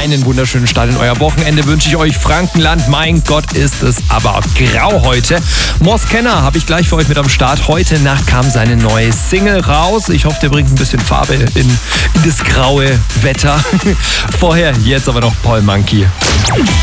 einen wunderschönen Start in euer Wochenende wünsche ich euch. Frankenland, mein Gott, ist es aber grau heute. Moss Kenner habe ich gleich für euch mit am Start. Heute Nacht kam seine neue Single raus. Ich hoffe, der bringt ein bisschen Farbe in das graue Wetter. Vorher, jetzt aber noch Paul Monkey.